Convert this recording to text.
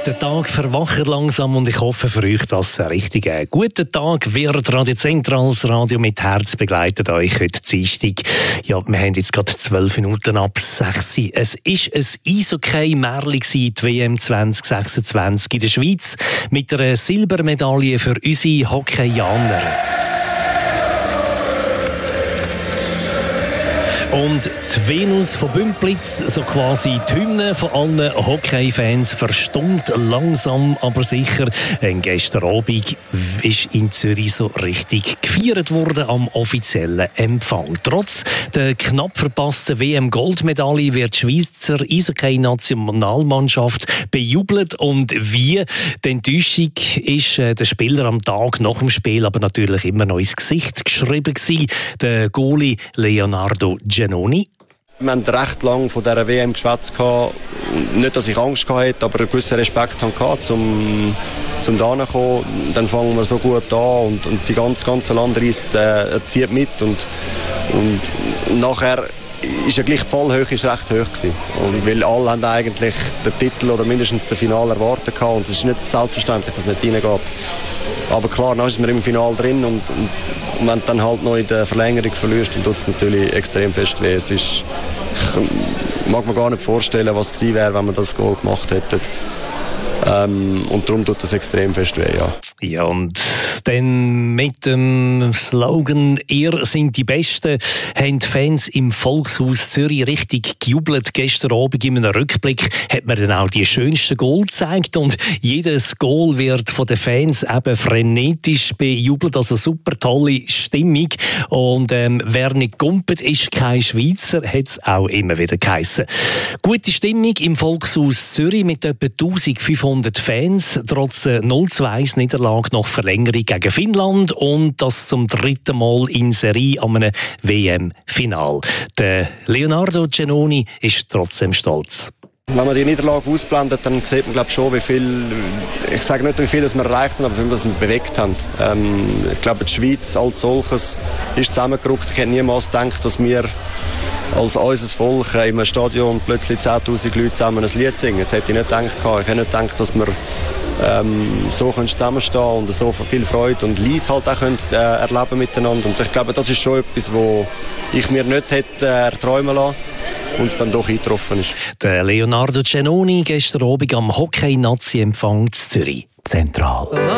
Der Tag verwacht langsam und ich hoffe für euch, dass ein richtig guter Tag wird. Radio Zentrales Radio mit Herz begleitet euch heute Dienstag. Ja, wir haben jetzt gerade 12 Minuten ab 6 Uhr. Es war ein Eishockey-Märchen, die WM 2026 in der Schweiz, mit einer Silbermedaille für unsere Hockeyaner. Und die Venus von Bümplitz, so quasi die Hymne von allen Hockey-Fans, verstummt langsam, aber sicher. Gestern Abend ist in Zürich so richtig gefeiert worden am offiziellen Empfang. Trotz der knapp verpassten WM-Goldmedaille wird die Schweizer Eishockey-Nationalmannschaft bejubelt. Und wie? Die Enttäuschung ist der Spieler am Tag nach dem Spiel aber natürlich immer noch ins Gesicht geschrieben gewesen. Der Goalie Leonardo Genoni. Wir haben recht lange von dieser WM geschwätzt. Nicht, dass ich Angst hatte, aber einen gewissen Respekt hatte, um da zu kommen. Dann fangen wir so gut an und die ganze Landreise zieht mit. Und nachher ist ja gleich die Fallhöhe recht hoch gewesen. Und weil alle haben eigentlich den Titel oder mindestens das Finale erwartet gehabt. Und es ist nicht selbstverständlich, dass man reingeht. Aber klar, dann ist man im Finale drin und wenn du dann halt noch in der Verlängerung verlierst, dann tut es natürlich extrem fest weh. Ich mag mir gar nicht vorstellen, was es gewesen wäre, wenn wir das Goal gemacht hätten. Und darum tut das extrem fest weh, ja. Ja, und dann mit dem Slogan «Ihr sind die Besten» haben die Fans im Volkshaus Zürich richtig gejubelt. Gestern Abend in einem Rückblick hat man dann auch die schönsten Goal gezeigt und jedes Goal wird von den Fans eben frenetisch bejubelt, also super tolle Stimmung. Und wer nicht gumpet, ist kein Schweizer, hat es auch immer wieder geheissen. Gute Stimmung im Volkshaus Zürich mit etwa 1500 Fans, trotz 0-2 Niederlage nach Verlängerung gegen Finnland und das zum 3. Mal in Serie an einem WM-Final. Der Leonardo Genoni ist trotzdem stolz. Wenn man die Niederlage ausblendet, dann sieht man glaube schon, wie viel, ich sage nicht, wie viel das wir erreicht haben, aber wie viel das wir bewegt haben. Ich glaube, die Schweiz als solches ist zusammengerückt. Ich hätte niemals gedacht, dass wir als unser Volk in einem Stadion plötzlich 10'000 Leute zusammen ein Lied singen. Das hätte ich nicht gedacht. Ich hätte nicht gedacht, dass wir so zusammenstehen und so viel Freude und Leid halt auch erleben miteinander. Und ich glaube, das ist schon etwas, was ich mir nicht hätte erträumen lassen und es dann doch eingetroffen ist. Der Leonardo Genoni gestern Abend am Hockey-Nazi-Empfang in Zürich. Zentral.